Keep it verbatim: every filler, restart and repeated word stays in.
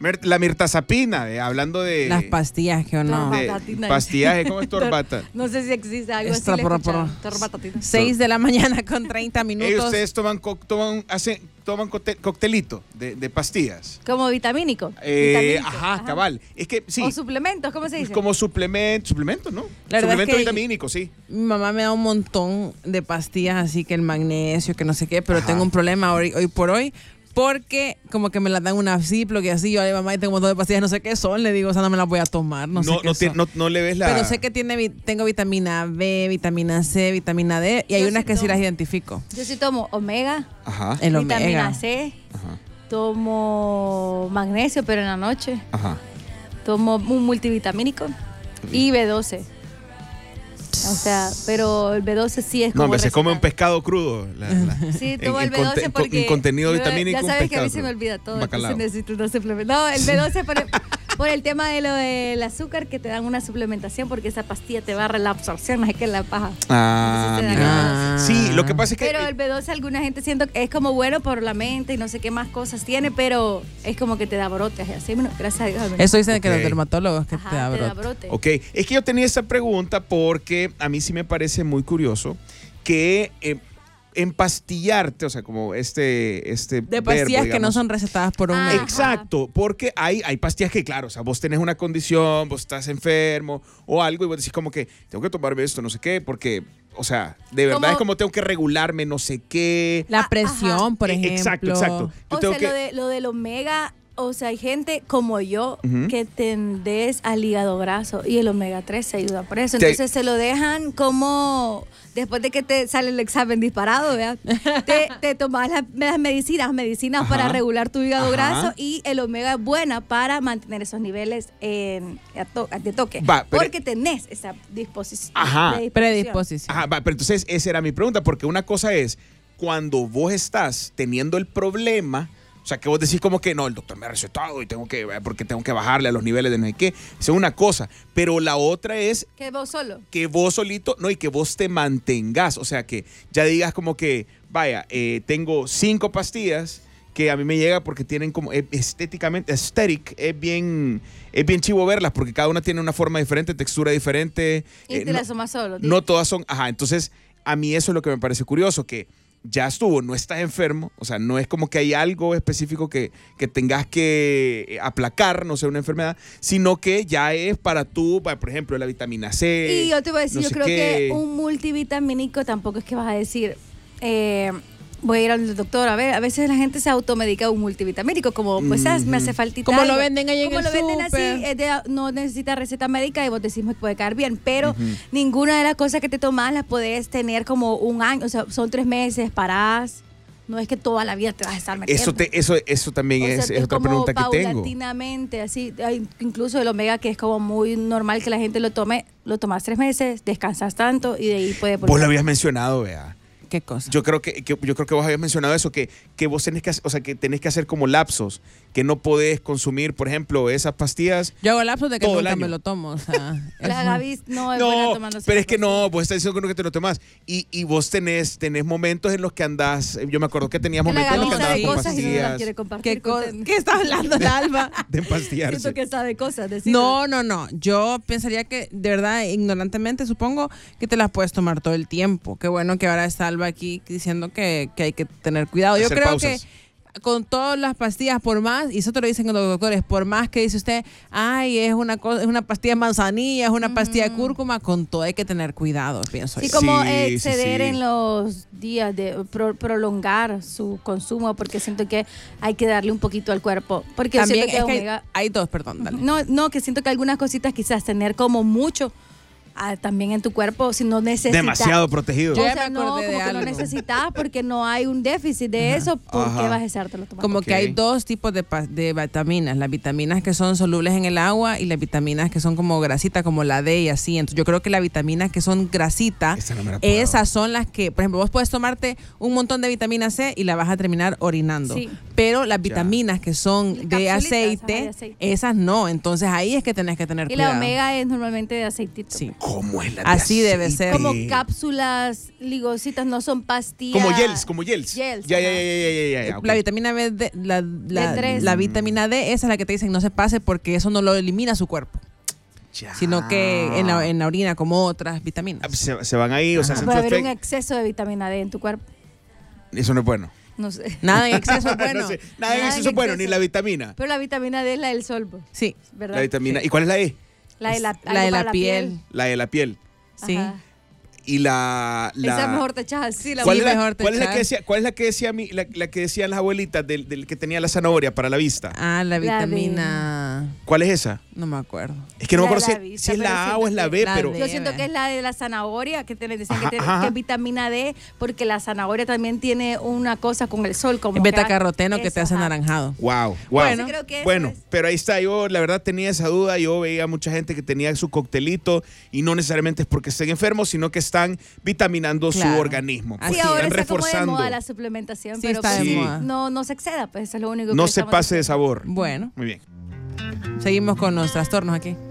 La mirtazapina, eh, hablando de... Las pastillas, que o no. De pastillaje, ¿cómo es torbata? No sé si existe algo Extra así. Por, por, Torbatatina. seis de la mañana con treinta minutos. Ellos ustedes toman, co toman, hacen, toman coctelito de, de pastillas. Como vitamínico. Eh, vitamínico. Ajá, ajá, cabal. Es que sí. O suplementos, ¿cómo se dice? Como suplemento, suplemento, ¿no? La suplemento es que vitamínico, sí. Mi mamá me da un montón de pastillas, así que el magnesio, que no sé qué, pero Ajá. tengo un problema hoy, hoy por hoy. Porque como que me las dan una Ziploc y así, yo a mamá y tengo un montón de pastillas, no sé qué son, le digo, o sea, no me las voy a tomar, no, No, sé qué no, te- son. no, no le ves la... Pero sé que tiene, tengo vitamina B, vitamina C, vitamina D, y hay Yo unas sí que sí tomo. las identifico. Yo sí tomo omega, Ajá, El vitamina omega. C, ajá, tomo magnesio, pero en la noche. ajá. Tomo un multivitamínico y B doce. O sea, pero el B doce sí es No, como hombre, se come un recetado. pescado crudo. la- la- Sí, tomo en- el en B doce conte- porque... en contenido yo- vitamínico, Ya un sabes que a mí pescado se me crudo. olvida todo, Bacalao. entonces necesito una suplementación. No, el B doce por el, por el tema de lo del azúcar, que te dan una suplementación porque esa pastilla te barra la absorción, no es que la paja. Ah, Entonces te mira. dan Ah. Sí, lo que pasa es que... Pero el B doce alguna gente siento que es como bueno por la mente y no sé qué más cosas tiene, pero es como que te da brotes y así. Bueno, gracias a Dios. al menos. Eso dicen que Ok. los dermatólogos que Ajá, te da te da brote. brote. Ok, es que yo tenía esa pregunta porque a mí sí me parece muy curioso que eh, empastillarte, o sea, como este, este De verbo, pastillas que no digamos. son recetadas por un Ah, médico. Exacto, porque hay, hay pastillas que, claro, o sea, vos tenés una condición, vos estás enfermo o algo y vos decís como que tengo que tomarme esto, no sé qué, porque, o sea, de verdad Como- es como tengo que regularme, no sé qué. La Ah, presión, ajá. por Eh, ejemplo. Exacto, exacto. Yo O tengo sea, que... lo, de, lo del omega, o sea, hay gente como yo Ujú. que tendés al hígado graso y el omega tres se ayuda por eso. Te- Entonces se lo dejan como después de que te sale el examen disparado, ¿verdad? te, te tomas las, las medicinas, medicinas Ajá. para regular tu hígado Ajá. graso y el omega es buena para mantener esos niveles en, a to- de toque. Va, pero- porque tenés esa disposición. Ajá. Predisposición. Ajá, va, pero entonces esa era mi pregunta, porque una cosa es cuando vos estás teniendo el problema, o sea, que vos decís como que no, el doctor me ha recetado y tengo que, porque tengo que bajarle a los niveles de no sé qué, esa es una cosa, pero la otra es Que vos solo. que vos solito, no, y que vos te mantengas, o sea, que ya digas como que, vaya, eh, tengo cinco pastillas que a mí me llega porque tienen como eh, estéticamente, aesthetic, es bien, es bien chivo verlas porque cada una tiene una forma diferente, textura diferente. Y eh, te no- las tomas solo. no todas son, ajá, entonces a mí eso es lo que me parece curioso, que ya estuvo, no estás enfermo, o sea, no es como que hay algo específico que, que tengas que eh, aplacar, no sé, una enfermedad, sino que ya es para tú, para, por ejemplo, la vitamina C. Y yo te voy a decir, no yo sé creo qué. que un multivitamínico tampoco es que vas a decir, eh, voy a ir al doctor. A ver, a veces la gente se automedica un multivitamínico, como pues ¿sabes? Me hace faltita Como lo algo. venden ahí en Como el lo venden así, súper. es de- no necesita receta médica y vos decís me puede caer bien, pero Ujú. ninguna de las cosas que te tomas las podés tener como un año, o sea, son tres meses, parás. No es que toda la vida te vas a estar metiendo. Eso, te, eso, eso también O sea, es, es otra como pregunta que tengo. paulatinamente, así, hay incluso el omega que es como muy normal que la gente lo tome, lo tomas tres meses, descansas tanto y de ahí puede Vos lo habías mencionado, vea. ¿Qué cosa? Yo creo que, que- yo creo que vos habías mencionado eso, que, que vos tenés que, hacer- o sea, que tenés que hacer como lapsos, que no podés consumir, por ejemplo, esas pastillas. Yo hago lapsos de que todo el nunca año. me lo tomo. O sea, La eso- Gaby no es buena No, tomándose pero la es que pastilla. no, vos estás diciendo que no que te lo tomás. Y, y vos tenés, tenés momentos en los que andás, yo me acuerdo que tenías Que la momentos en los Gaby que andabas sabe con cosas y no las pastillas quiere compartir. ¿Qué, co- con ustedes. ¿Qué está hablando el Alba? de empastillarse. Siento que sabe cosas. decilo. No, no, no. Yo pensaría que, de verdad, ignorantemente supongo que te las puedes tomar todo el tiempo. Qué bueno que ahora está Alba aquí diciendo que, que hay que tener cuidado. Yo Hacer creo pausas. que con todas las pastillas, por más, y eso te lo dicen los doctores, por más que dice usted, ay, es una cosa, es una pastilla de manzanilla, es una pastilla de cúrcuma, con todo hay que tener cuidado, pienso Sí, yo. como Sí, exceder sí, sí. en los días de pro- prolongar su consumo, porque siento que hay que darle un poquito al cuerpo. Porque yo También siento es que que omega. hay, hay dos, perdón, dale. No, no, que siento que algunas cositas quizás tener como mucho ah, también en tu cuerpo, si no necesitas. Demasiado protegido. Yo O ya sea, me no, acordé como de que no algo. necesitas porque no hay un déficit de eso, ¿por Ajá. qué vas a estártelo tomando? Como Ok. que hay dos tipos de, pa- de vitaminas, las vitaminas que son solubles en el agua y las vitaminas que son como grasita, como la D y así. Entonces yo creo que las vitaminas que son grasita, Esa no me la puedo. esas son las que, por ejemplo, vos puedes tomarte un montón de vitamina C y la vas a terminar orinando. Sí. Pero las vitaminas que son Las de capsulitas, aceite, ajá, de aceite. esas no. Entonces ahí es que tenés que tener Y cuidado. la omega es normalmente de aceitito. Sí. ¿Cómo es la de Así debe aceite? ser. Como cápsulas ligositas, no son pastillas. Como gels, como gels. Gels, ya, ya, ajá. ya, ya, ya, ya, ya, ok. La vitamina B, de- la, la, D tres. la vitamina D, esa es la que te dicen no se pase porque eso no lo elimina su cuerpo, Ya. sino que en la, en la orina como otras Ah, vitaminas. Se, se van ahí, o sea, Ajá. hacen Puede su haber un efecto. exceso de vitamina D en tu cuerpo. Eso no es bueno. No sé. Nada en exceso es bueno. No sé, nada en Nada exceso en es bueno, exceso. ni la vitamina. Pero la vitamina D es la del sol, pues, Sí, ¿verdad? La vitamina. Sí. ¿Y cuál es la E? La de la, la de algo la, para piel. La de la piel. Sí. Ajá. Y la. la Esa mejor te echas así. La ¿Cuál, Sí, es la, mejor te cuál es la echas. que decía, ¿Cuál es la que decía mi, la, la que decían las abuelitas del, del que tenía la zanahoria para la vista? Ah, la La de- vitamina. ¿Cuál es esa? No me acuerdo. Es que no me La acuerdo de si, la vista, si es pero la A siento o es la que- B, La pero. D. Yo siento que es la de la zanahoria, que te dicen Ajá, que, te- ajá. que es vitamina D, porque la zanahoria también tiene una cosa con el sol. Como El que- betacaroteno que te eso, hace ajá. anaranjado. Wow, wow. Bueno, Yo creo que eso Bueno, es. pero ahí está, yo la verdad tenía esa duda, yo veía mucha gente que tenía su coctelito y no necesariamente es porque estén enfermos, sino que están vitaminando su Claro. organismo. Así Sí, es. ahora están está como de reforzando. moda la suplementación, Sí, pero está pues, de sí, moda. no, no se exceda, pues eso es lo único que No se estamos pase de diciendo. sabor. Bueno, Muy bien. seguimos con los trastornos aquí.